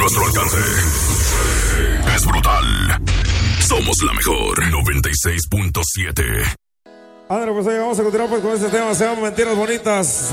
nuestro alcance. Es brutal. Somos la mejor 96.7. Ándale, pues ahí vamos a continuar pues con este tema. Se llama Mentiras Bonitas.